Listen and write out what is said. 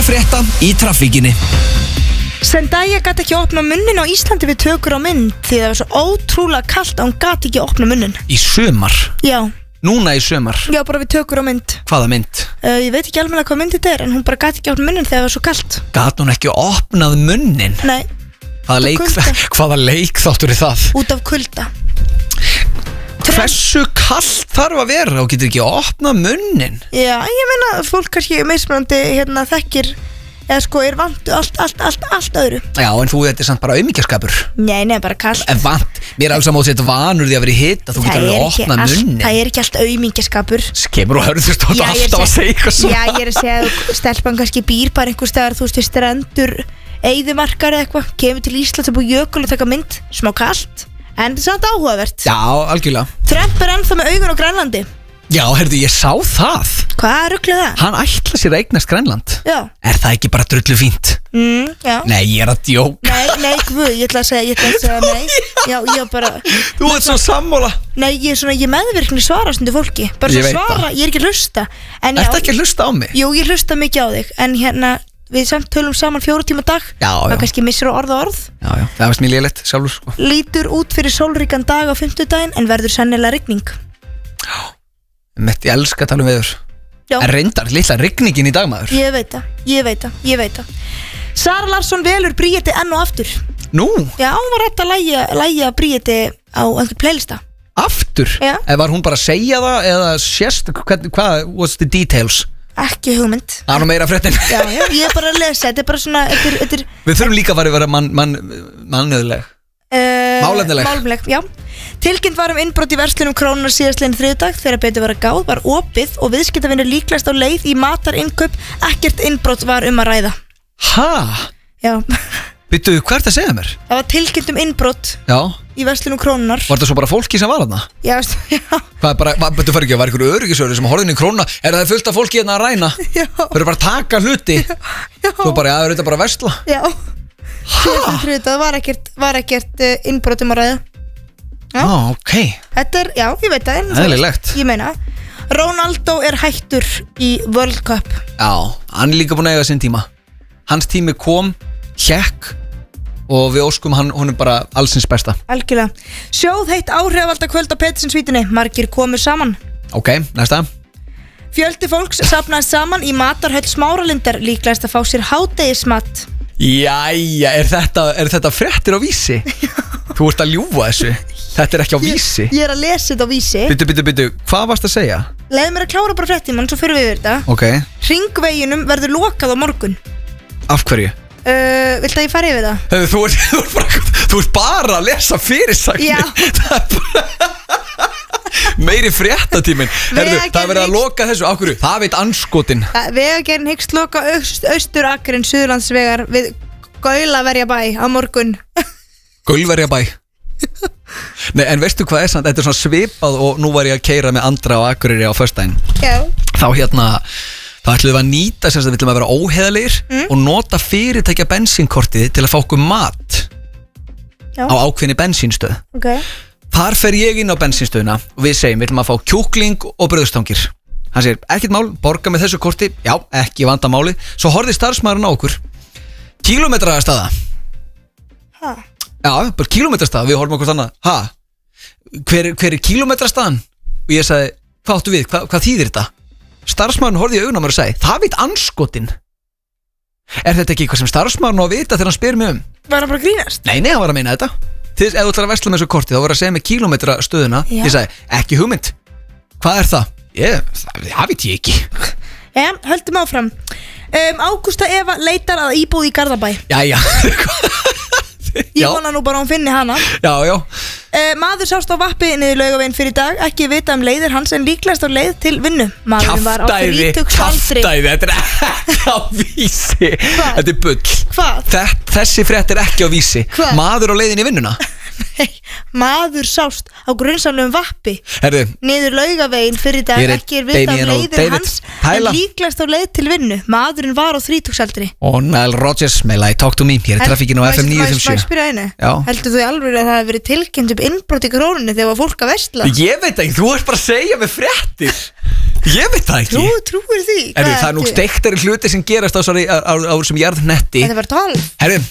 að frétta í traffíkinni? Zendaya gat ekki að opna munnin á Íslandi við tökur á mynd því það var svo ótrúlega kalt að hún gat ekki að opna munnin. Í sumar? Já. Núna í sumar? Já, bara við tökur á mynd. Hvaða mynd? Ég veit ekki alveg hvað mynd þetta er, en hún bara gat ekki að opna munnin þegar það var svo kalt. Gat hún ekki opnað munnin? Nei. Hvaða leik þáttur er það? Út af kulda. Hversu kalt þarf að vera og getur ekki að opna munnin? Já, ég meina fólk kannski mismunandi þekkir eða sko er vant allt öðru. Já, en þú þetta er samt bara aumingjaskapur. Nei, bara kalt. Vant, mér er alls að móta þetta vanur því að vera í hita, þú getur alveg að opna munnin. Það er ekki allt aumingjaskapur. Skemur og hörður stótt alltaf að segja eitthvað svona. Já, ég er að segja að stelpan kannski býr bara einhvers staðar, þú veist, við strendur eyðimarkar eða eitthvað, kemur til Íslands að búið jökul og taka mynd, smá kalt. En þetta er samt áhugavert. Já, algjörlega. Trump er ennþá með augun á Grænlandi. Já, heyrðu, ég sá það. Hvað ruglið það? Hann ætla sér að eignast Grænland. Já. Er það ekki bara drullu fínt? Já. Nei, ég er að djóka. Nei, guð, ég ætla að segja nei. Já, ég bara Þú ert svo sammála. Nei, ég meðvirkni svara stundu fólki. Bara svo svara, ég er ekki að hlusta. Ertu ekki að hlusta á mig? Jú, ég hlusta mikið á þig. En hérna við samt tölum saman 4 tíma dag. Það kannski missir á orð. Já, það varst mjög lélegt sjálfur sko. Lítur út fyrir sólríkan dag á 50-daginn en verður sennilega rigning. Já, ég elska að tala um veður. Já. En reyndar litla rigningin í dag maður. Ég veit það. Sara Larsson velur Bríeti enn og aftur. Nú? Já, hún var rétt að lægja Bríeti á einhver playlista. Aftur? Já. Var hún bara að segja það eða sést, hvað what's the details? Ekki hugmynd. Það er nú meira fréttin. Já, ég er bara að lesa. Þetta er bara svona Við þurfum líka að vera mannöðleg Málefnileg, já. Tilkynnt var innbrot í verslunum Krónunar síðastliðinn þriðjudag. Þegar betur var að gáð var opið og viðskiptavinur líklegast á leið í matarinnkaup. Ekkert innbrot var að ræða. Já. Býttu, hvað ert að segja mér? Það var tilkynnt innbrot í verslunum Krónunar. Var það svo bara fólki sem var þarna? Já. Hvað er bara, betur fyrir ekki að var ykkur öryggisvörður sem horfði inn í Krónuna? Er það fullt af fólki hérna að ræna? Já. Þau eru bara að taka hluti. Svo bara, það eru þetta bara að versla. Já. Það var ekkert innbrot að ræða. Ok. Þetta er, ég veit það. Eðlilegt. Ég meina, Ronaldo er hættur í World Cup. Já, hann er líka búin að eiga sinn tíma. Hans tími kom, hékk og við óskum hún er bara allsins besta. Algjörlega. Sjóðheitt áhrifalda kvöld á Petersinsvítinni. Margir komu saman. Ok, næsta. Fjöldi fólks safnaðist saman í matarhöll Smáralindar, líklegast að fá sér hádegismat. Jæja, er þetta fréttir á Vísi? Þú ert að ljúga þessu. Þetta er ekki á Vísi. Ég er að lesa þetta á Vísi. Byttu, hvað varst að segja? Leðu mér að klára bara fréttimann, svo fyrir við þetta. Ok. Hringveginum verður lokað á morgun. Af hverju? Viltu að ég fari yfir það? Þú ert bara að lesa fyrirsagnir. Já. Meiri fréttatíminn. Það verður að loka þessu. Af hverju? Það veit anskotin. Vegagerðin hyggst loka Austurakrinn Suðurlandsvegar við Gaulaverjabæ á morgun. Gaulaverjabæ. Nei, en veistu hvað er samt? Þetta er svona svipað og nú var ég að keyra með Andra á Akureyri á föstudaginn. Já. Þá ætlum við að nýta sem við ætlum að vera óheðalegir og nota fyrirtækja bensínkortið til að fá okkur mat á ákveðinni bensínstöð. Okay. Þar fer ég inn á bensínstöðuna og við segjum, við ætlum að fá kjúkling og brauðstangir. Hann segir, ekkert mál, borga með þessu korti. Já, ekki vandamáli. Svo horfði starfsmaðurinn á okkur. Kílómetrastaða. Já, bara kílómetrastaða. Við horfum okkur annað. Hver er kílómetrastaðan? Og ég sagði, hvað áttu við? Hvað þýðir þetta? Starfsmaðurinn horfði í augun á mér og sagði, það veit anskotin. Er þetta ekki eitthvað sem starfsmaðurinn á að vita þegar hann spyr mig um? Var hann bara að grínast? Nei, hann var að meina þetta. Ef þú ætlar að versla með þessu korti, þá voru að segja með kílómetrastöðuna. Ég sagði, ekki hugmynd. Hvað er það? Það veit ég ekki. Já, höldum áfram. Ágústa Eva leitar að íbúð í Garðabæ. Jæja. Ég vona nú bara að hún finni hana. Já. Maður sást á vappi niður Laugaveginn fyrir dag. Ekki vita leiðir hans en líklegast á leið til vinnu. Maðurinn var á 30-aldri. Þetta er ekki á Vísi. Þetta er bull. Hvað? Þessi frétt er ekki á Vísi. Maður á leiðin í vinnuna. Nei, maður sást á grunnsamlegum vappi niður Laugaveginn fyrir dag. Ekki vita leiðir hans en líklegast á leið til vinnu. Maðurinn var á 30-aldri. Nile Rodgers, may I talk to me? Hér er trafikkinn á FM 957. Spyrja einu. Heldur þú alveg að það hefur verið tilkynnt innbrot í Krónunni þegar var fólk að versla? Ég veit ekki, þú ert bara að segja með fréttir. Ég veit það ekki. Trúir því? Það er nú steiktari hluti sem gerast á þessum jarðhnetti. Þetta var 12. Herru,